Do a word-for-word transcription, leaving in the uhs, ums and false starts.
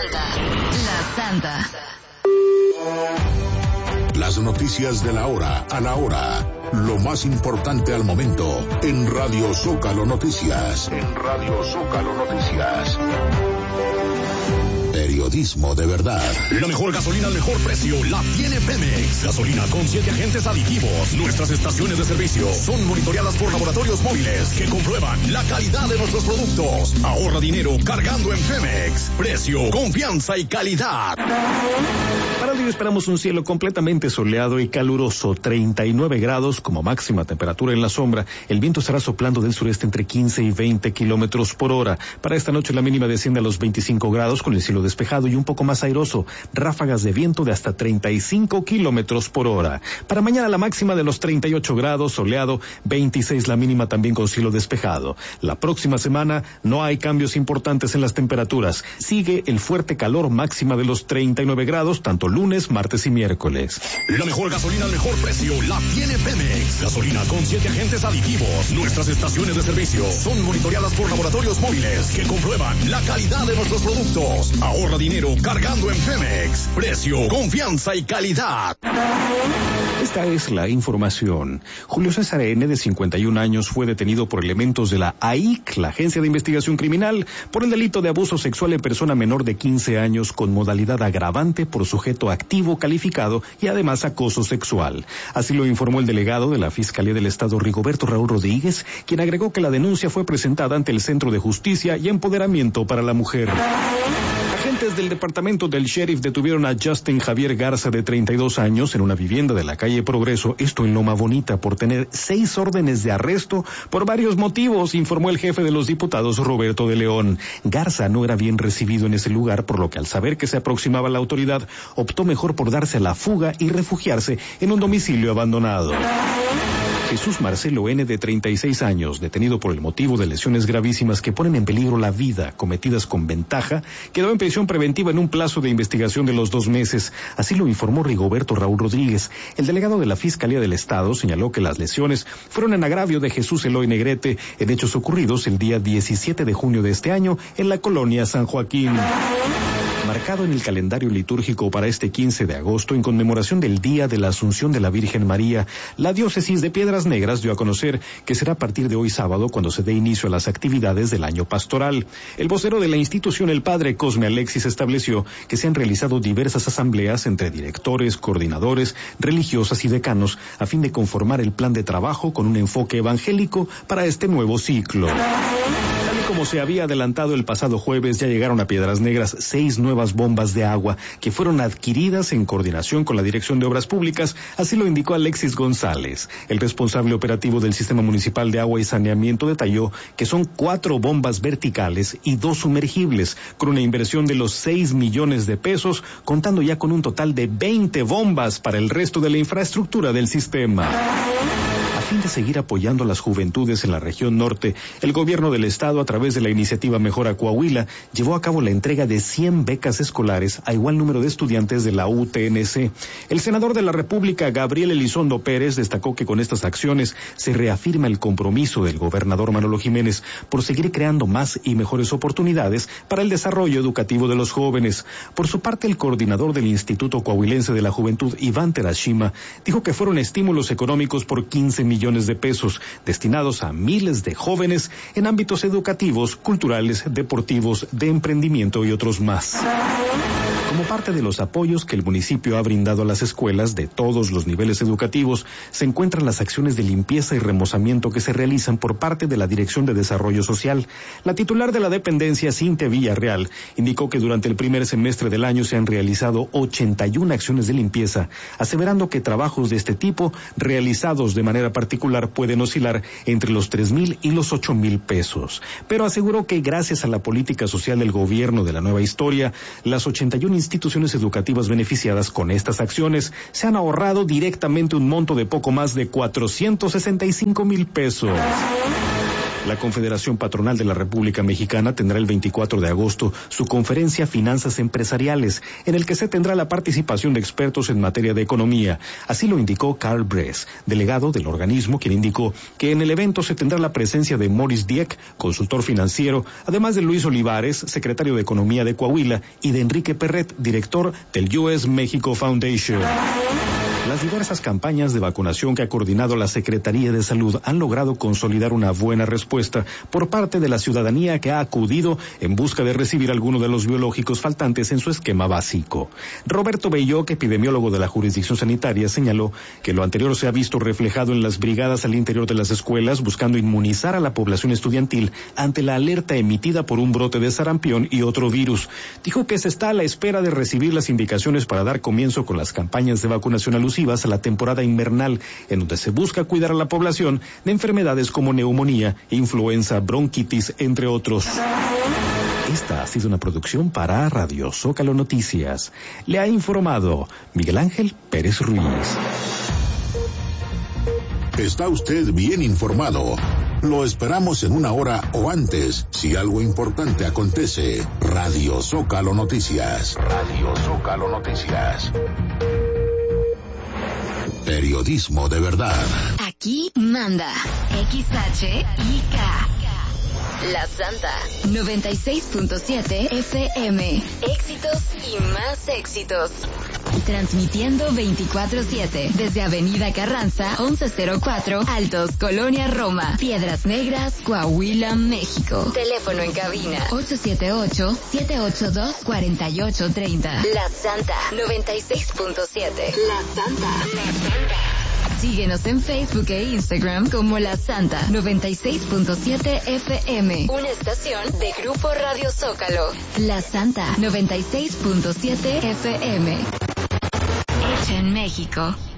La Santa. Las noticias de la hora a la hora. Lo más importante al momento en Radio Zócalo Noticias. En Radio Zócalo Noticias. Periodismo de verdad. La mejor gasolina al mejor precio la tiene Pemex. Gasolina con siete agentes aditivos. Nuestras estaciones de servicio son monitoreadas por laboratorios móviles que comprueban la calidad de nuestros productos. Ahorra dinero cargando en Pemex. Precio, confianza y calidad. Para hoy esperamos un cielo completamente soleado y caluroso, treinta y nueve grados como máxima temperatura en la sombra. El viento estará soplando del sureste entre quince y veinte kilómetros por hora. Para esta noche la mínima desciende a los veinticinco grados con el cielo despejado y un poco más airoso. Ráfagas de viento de hasta treinta y cinco kilómetros por hora. Para mañana la máxima de los treinta y ocho grados, soleado, veintiséis la mínima también con cielo despejado. La próxima semana no hay cambios importantes en las temperaturas. Sigue el fuerte calor, máxima de los treinta y nueve grados, tanto lunes, martes y miércoles. La mejor gasolina al mejor precio la tiene Pemex. Gasolina con siete agentes aditivos. Nuestras estaciones de servicio son monitoreadas por laboratorios móviles que comprueban la calidad de nuestros productos. Ahorra dinero cargando en Pemex. Precio, confianza y calidad. Esta es la información. Julio César N., de cincuenta y un años, fue detenido por elementos de la A I C, la Agencia de Investigación Criminal, por el delito de abuso sexual en persona menor de quince años con modalidad agravante por sujeto activo calificado y además acoso sexual. Así lo informó el delegado de la Fiscalía del Estado, Rigoberto Raúl Rodríguez, quien agregó que la denuncia fue presentada ante el Centro de Justicia y Empoderamiento para la Mujer. Agentes del departamento del sheriff detuvieron a Justin Javier Garza, de treinta y dos años, en una vivienda de la calle Progreso, esto en Loma Bonita, por tener seis órdenes de arresto por varios motivos, informó el jefe de los diputados, Roberto de León. Garza no era bien recibido en ese lugar, por lo que al saber que se aproximaba la autoridad, optó mejor por darse a la fuga y refugiarse en un domicilio abandonado. Jesús Marcelo N., de treinta y seis años, detenido por el motivo de lesiones gravísimas que ponen en peligro la vida cometidas con ventaja, quedó en prisión preventiva en un plazo de investigación de los dos meses. Así lo informó Rigoberto Raúl Rodríguez. El delegado de la Fiscalía del Estado señaló que las lesiones fueron en agravio de Jesús Eloy Negrete en hechos ocurridos el día diecisiete de junio de este año en la colonia San Joaquín. Marcado en el calendario litúrgico para este quince de agosto, en conmemoración del Día de la Asunción de la Virgen María, la diócesis de Piedras Negras dio a conocer que será a partir de hoy sábado cuando se dé inicio a las actividades del año pastoral. El vocero de la institución, el padre Cosme Alexis, estableció que se han realizado diversas asambleas entre directores, coordinadores, religiosas y decanos a fin de conformar el plan de trabajo con un enfoque evangélico para este nuevo ciclo. Como se había adelantado el pasado jueves, ya llegaron a Piedras Negras seis nuevas bombas de agua que fueron adquiridas en coordinación con la Dirección de Obras Públicas, así lo indicó Alexis González. El responsable operativo del Sistema Municipal de Agua y Saneamiento detalló que son cuatro bombas verticales y dos sumergibles, con una inversión de los seis millones de pesos, contando ya con un total de veinte bombas para el resto de la infraestructura del sistema. A fin de seguir apoyando a las juventudes en la región norte, el gobierno del estado, a través de la iniciativa Mejora Coahuila, llevó a cabo la entrega de cien becas escolares a igual número de estudiantes de la U T N C. El senador de la República, Gabriel Elizondo Pérez, destacó que con estas acciones se reafirma el compromiso del gobernador Manolo Jiménez por seguir creando más y mejores oportunidades para el desarrollo educativo de los jóvenes. Por su parte, el coordinador del Instituto Coahuilense de la Juventud, Iván Terashima, dijo que fueron estímulos económicos por quince millones de pesos destinados a miles de jóvenes en ámbitos educativos, culturales, deportivos, de emprendimiento y otros más. Como parte de los apoyos que el municipio ha brindado a las escuelas de todos los niveles educativos, se encuentran las acciones de limpieza y remozamiento que se realizan por parte de la Dirección de Desarrollo Social. La titular de la dependencia, Cintia Villarreal, indicó que durante el primer semestre del año se han realizado ochenta y una acciones de limpieza, aseverando que trabajos de este tipo, realizados de manera particular, pueden oscilar entre los tres mil y los ocho mil pesos. Pero aseguró que gracias a la política social del gobierno de la nueva historia, las ochenta y una instituciones educativas beneficiadas con estas acciones se han ahorrado directamente un monto de poco más de cuatrocientos sesenta y cinco mil pesos. La Confederación Patronal de la República Mexicana tendrá el veinticuatro de agosto su conferencia Finanzas Empresariales, en el que se tendrá la participación de expertos en materia de economía. Así lo indicó Carl Bress, delegado del organismo, quien indicó que en el evento se tendrá la presencia de Maurice Dieck, consultor financiero, además de Luis Olivares, secretario de Economía de Coahuila, y de Enrique Perret, director del U S Mexico Foundation. Las diversas campañas de vacunación que ha coordinado la Secretaría de Salud han logrado consolidar una buena respuesta por parte de la ciudadanía que ha acudido en busca de recibir alguno de los biológicos faltantes en su esquema básico. Roberto Belloc, epidemiólogo de la jurisdicción sanitaria, señaló que lo anterior se ha visto reflejado en las brigadas al interior de las escuelas buscando inmunizar a la población estudiantil ante la alerta emitida por un brote de sarampión y otro virus. Dijo que se está a la espera de recibir las indicaciones para dar comienzo con las campañas de vacunación alusivas a la temporada invernal, en donde se busca cuidar a la población de enfermedades como neumonía, influenza, bronquitis, entre otros. Esta ha sido una producción para Radio Zócalo Noticias. Le ha informado Miguel Ángel Pérez Ruiz. Está usted bien informado. Lo esperamos en una hora o antes, si algo importante acontece. Radio Zócalo Noticias. Radio Zócalo Noticias. Periodismo de verdad. Aquí manda X H I K. La Santa noventa y seis punto siete F M. Éxitos y más éxitos. Transmitiendo veinticuatro siete desde Avenida Carranza once cero cuatro, Altos, Colonia Roma, Piedras Negras, Coahuila, México. Teléfono en cabina ocho siete ocho, siete ocho dos, cuatro ocho tres cero. La Santa noventa y seis punto siete. La Santa. La Santa. Síguenos en Facebook e Instagram como La Santa noventa y seis punto siete F M. Una estación de Grupo Radio Zócalo. La Santa noventa y seis punto siete F M. Hecha en México.